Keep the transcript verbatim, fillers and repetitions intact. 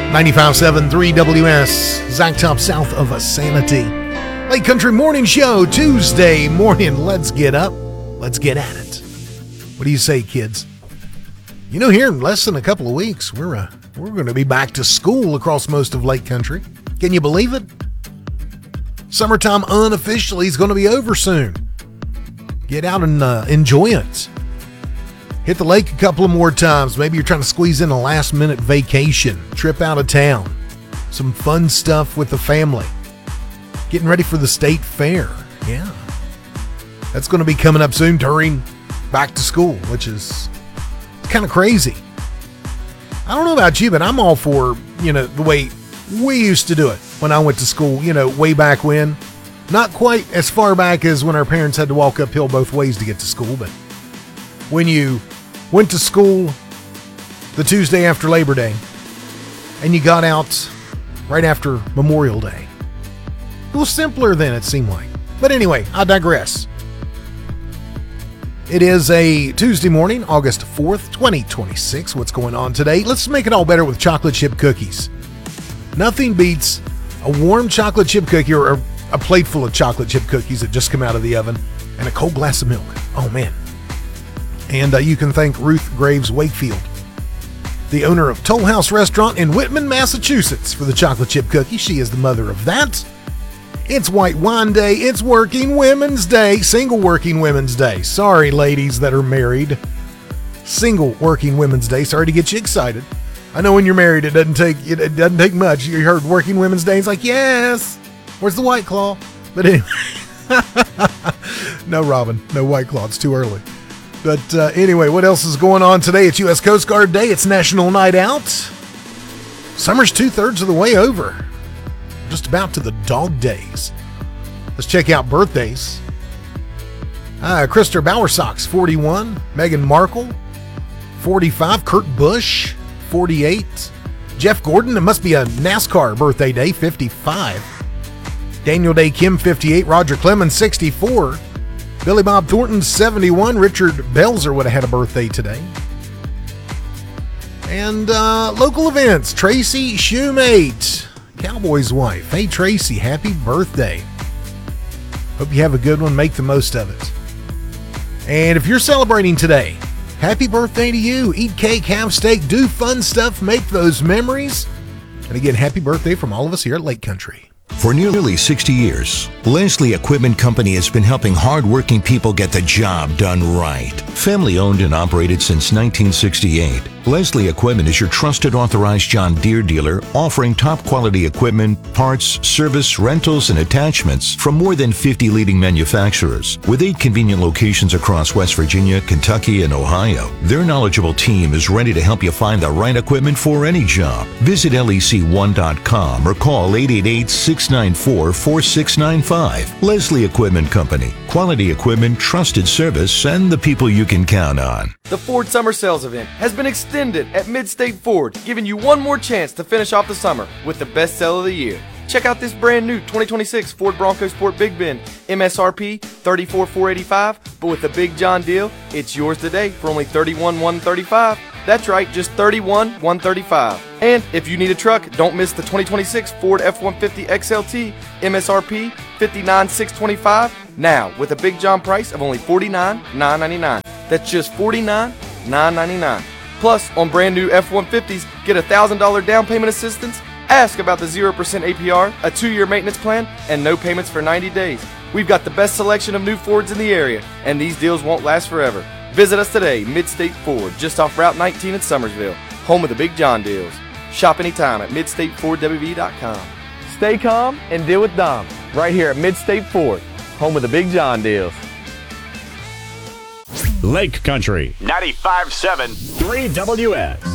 ninety-five point seven three W S, Zach Top, south of Sanity. Lake Country Morning Show, Tuesday morning. Let's get up. Let's get at it. What do you say, kids? You know, here in less than a couple of weeks, we're uh, we're going to be back to school across most of Lake Country. Can you believe it? Summertime unofficially is going to be over soon. Get out and uh, enjoy it. Hit the lake a couple of more times. Maybe you're trying to squeeze in a last-minute vacation, trip out of town, some fun stuff with the family. Getting ready for the state fair. Yeah. That's going to be coming up soon during back to school, which is kind of crazy. I don't know about you, but I'm all for, you know, the way we used to do it when I went to school, you know, way back when. Not quite as far back as when our parents had to walk uphill both ways to get to school, but when you went to school the Tuesday after Labor Day and you got out right after Memorial Day. A little simpler then, it seemed like. But anyway, I digress. It is a Tuesday morning, August fourth, twenty twenty-six. What's going on today? Let's make it all better with chocolate chip cookies. Nothing beats a warm chocolate chip cookie or a, a plate full of chocolate chip cookies that just come out of the oven and a cold glass of milk. Oh, man. And uh, you can thank Ruth Graves Wakefield, the owner of Toll House Restaurant in Whitman, Massachusetts, for the chocolate chip cookie. She is the mother of that. It's White Wine Day. It's Working Women's Day. Single Working Women's Day. Sorry, ladies that are married. Single Working Women's Day. Sorry to get you excited. I know when you're married, it doesn't take it, it doesn't take much. You heard Working Women's Day. It's like, yes. Where's the White Claw? But anyway. No, Robin. No White Claw. It's too early. But uh, anyway, what else is going on today? It's U S Coast Guard Day. It's National Night Out. Summer's two-thirds of the way over. Just about to the dog days. Let's check out birthdays. Uh, Krista Bowersox, forty-one. Meghan Markle, forty-five. Kurt Busch, forty-eight. Jeff Gordon, it must be a NASCAR birthday day, fifty-five. Daniel Day Kim, fifty-eight. Roger Clemens, sixty-four. Billy Bob Thornton, seventy-one. Richard Belzer would have had a birthday today. And uh, local events, Tracy Shoemate, Cowboy's wife. Hey, Tracy, happy birthday. Hope you have a good one. Make the most of it. And if you're celebrating today, happy birthday to you. Eat cake, have steak, do fun stuff, make those memories. And again, happy birthday from all of us here at Lake Country. For nearly sixty years, Leslie Equipment Company has been helping hardworking people get the job done right. Family owned and operated since nineteen sixty-eight, Leslie Equipment is your trusted authorized John Deere dealer, offering top quality equipment, parts, service, rentals, and attachments from more than fifty leading manufacturers. With eight convenient locations across West Virginia, Kentucky, and Ohio, their knowledgeable team is ready to help you find the right equipment for any job. Visit L E C one dot com or call eight eight eight, six nine four, four six nine five. Leslie Equipment Company. Quality equipment, trusted service, and the people you can count on. The Ford Summer Sales Event has been extended at Midstate Ford, giving you one more chance to finish off the summer with the best sale of the year. Check out this brand new twenty twenty-six Ford Bronco Sport Big Bend, M S R P thirty-four thousand four hundred eighty-five dollars, but with the Big John deal, it's yours today for only thirty-one thousand one hundred thirty-five dollars. That's right, just thirty-one thousand one hundred thirty-five dollars. And if you need a truck, don't miss the twenty twenty-six Ford F one fifty X L T, M S R P fifty-nine thousand six hundred twenty-five dollars, now with a Big John price of only forty-nine thousand nine hundred ninety-nine dollars. That's just forty-nine thousand nine hundred ninety-nine dollars. Plus, on brand new F one fifties, get a one thousand dollars down payment assistance, ask about the zero percent A P R, a two-year maintenance plan, and no payments for ninety days. We've got the best selection of new Fords in the area, and these deals won't last forever. Visit us today, Midstate Ford, just off Route nineteen in Summersville, home of the Big John deals. Shop anytime at midstate ford w v dot com. Stay calm and deal with Dom, right here at Midstate Ford, home of the Big John deals. Lake Country ninety-five point seven three W S.